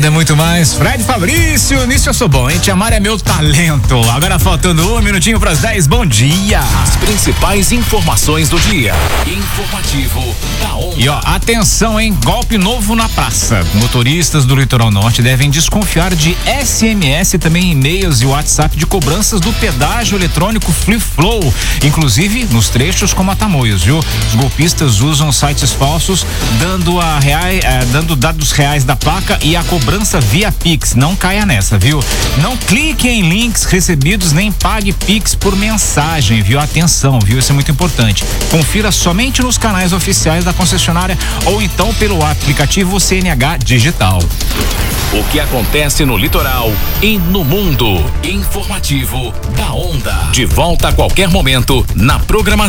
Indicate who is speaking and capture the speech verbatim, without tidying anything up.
Speaker 1: Ainda muito mais. Fred Fabrício, nisso eu sou bom, hein? Te amar é meu talento. Agora faltando um minutinho pras dez, bom dia.
Speaker 2: As principais informações do dia. Informativo da Onda.
Speaker 1: E ó, atenção, hein? Golpe novo na praça. Motoristas do Litoral Norte devem desconfiar de S M S, também e-mails e WhatsApp de cobranças do pedágio eletrônico Free Flow, inclusive nos trechos como a Tamoios, viu? Os golpistas usam sites falsos, dando a reais, eh, dando dados reais da placa e a cobrança via Pix. Não caia nessa, viu? Não clique em links recebidos nem pague Pix por mensagem, viu? Atenção, viu? Isso é muito importante. Confira somente nos canais oficiais da concessionária ou então pelo aplicativo C N H Digital.
Speaker 2: O que acontece no litoral e no mundo. Informativo da Onda. De volta a qualquer momento na programação.